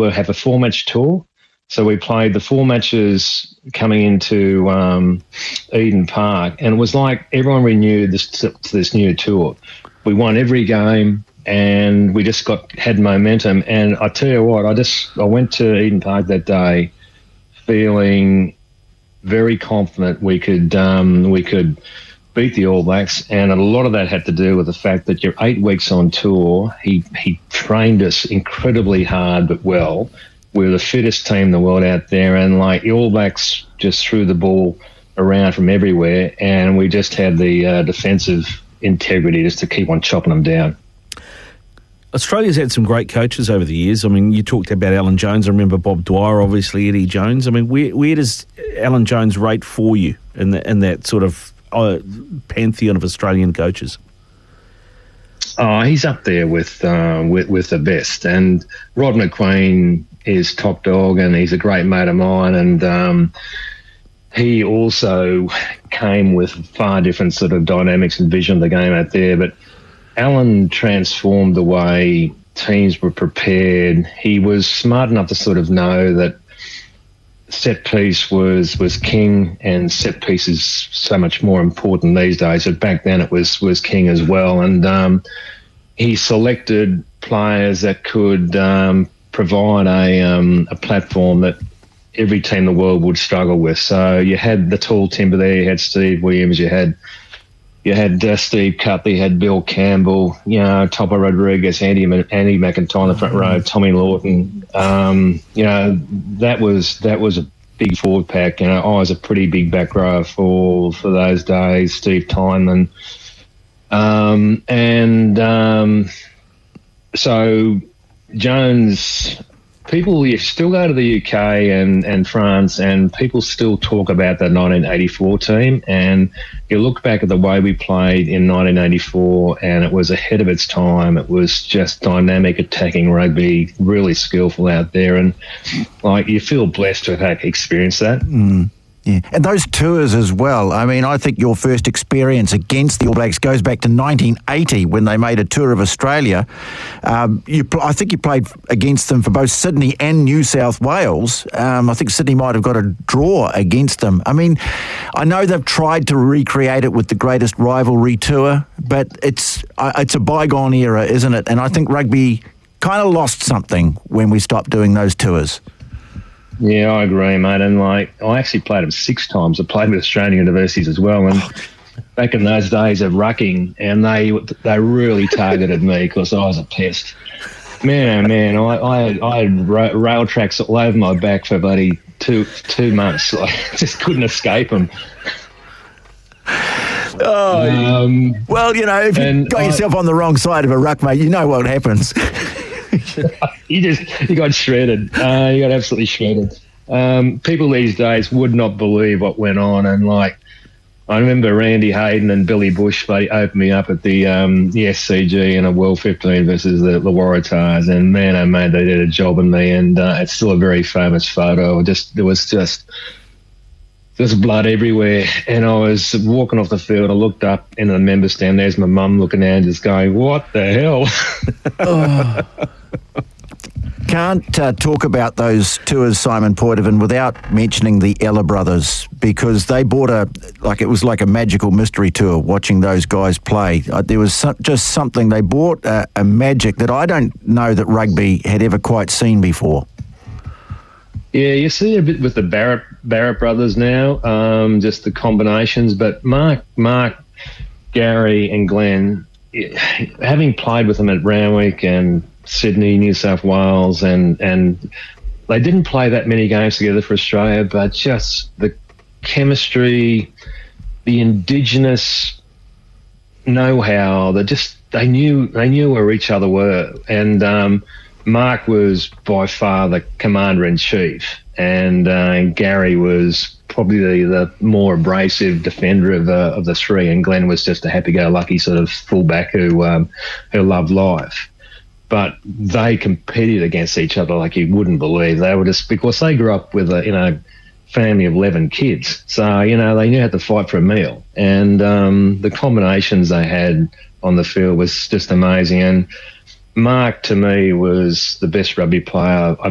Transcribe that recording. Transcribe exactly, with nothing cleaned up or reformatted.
were have a four-match tour. So we played the four matches coming into um, Eden Park, and it was like everyone renewed this this new tour. We won every game, and we just got had momentum. And I tell you what, I just I went to Eden Park that day, feeling very confident we could um, we could beat the All Blacks, and a lot of that had to do with the fact that you're eight weeks on tour. He he trained us incredibly hard but well. We were the fittest team in the world out there, and like the All Blacks just threw the ball around from everywhere, and we just had the uh, defensive integrity just to keep on chopping them down. Australia's had some great coaches over the years. I mean, you talked about Alan Jones. I remember Bob Dwyer, obviously Eddie Jones. I mean, where where does Alan Jones rate for you in, the, in that sort of uh, pantheon of Australian coaches? Oh, he's up there with uh, with with the best. And Rod McQueen is top dog, and he's a great mate of mine. And um, he also came with far different sort of dynamics and vision of the game out there. But Alan transformed the way teams were prepared. He was smart enough to sort of know that set piece was was king, and set piece is so much more important these days. But back then it was was king as well. And um, he selected players that could um, provide a um, a platform that every team in the world would struggle with. So you had the tall timber there. You had Steve Williams. You had you had uh, Steve Cutley. You had Bill Campbell. You know, Topo Rodriguez, Andy Andy McIntyre in the front row, Tommy Lawton. Um, you know, that was that was a big forward pack. You know, I was a pretty big back row for for those days. Steve Tynan, um, and um, so. Jones, people you still go to the U K and, and France, and people still talk about that nineteen eighty-four team. And you look back at the way we played in nineteen eighty-four, and it was ahead of its time. It was just dynamic, attacking rugby, really skillful out there. And like you feel blessed to have experienced that. Mm. Yeah, and those tours as well. I mean, I think your first experience against the All Blacks goes back to nineteen eighty when they made a tour of Australia. Um, you, I think you played against them for both Sydney and New South Wales. Um, I think Sydney might have got a draw against them. I mean, I know they've tried to recreate it with the Greatest Rivalry tour, but it's it's a bygone era, isn't it? And I think rugby kind of lost something when we stopped doing those tours. Yeah, I agree, mate. And like, I actually played them six times. I played with Australian universities as well. And back in those days of rucking, and they they really targeted me because I was a pest. Man, oh man, I I had, I had ra- rail tracks all over my back for bloody two two months. I just couldn't escape them. Oh, um, well, you know, if you got I, yourself on the wrong side of a ruck, mate, you know what happens. you just you got shredded. Uh, you got absolutely shredded. Um, people these days would not believe what went on, and like I remember Randy Hayden and Billy Bush, they opened me up at the um, the S C G in a World fifteen versus the, the Waratahs, and man, oh man, they did a job on me, and uh, it's still a very famous photo. Just there was just there's blood everywhere, and I was walking off the field. I looked up into the member stand. There's my mum looking down, just going, "What the hell?" oh. Can't uh, talk about those tours, Simon Poitevin, without mentioning the Ella brothers, because they bought a like it was like a magical mystery tour. Watching those guys play, uh, there was some, just something they bought uh, a magic that I don't know that rugby had ever quite seen before. Yeah, you see a bit with the Barrett Barrett brothers now, um, just the combinations. But Mark, Mark, Gary, and Glenn, having played with them at Randwick and Sydney, New South Wales, and and they didn't play that many games together for Australia, but just the chemistry, the indigenous know-how, they just they knew they knew where each other were, and. Um, Mark was by far the commander-in-chief, and, uh, and Gary was probably the, the more abrasive defender of, uh, of the three, and Glenn was just a happy-go-lucky sort of fullback who um, who loved life. But they competed against each other like you wouldn't believe. They were just because they grew up with a you know family of eleven kids, so you know they knew how to fight for a meal, and um, the combinations they had on the field was just amazing. And Mark, to me, was the best rugby player I've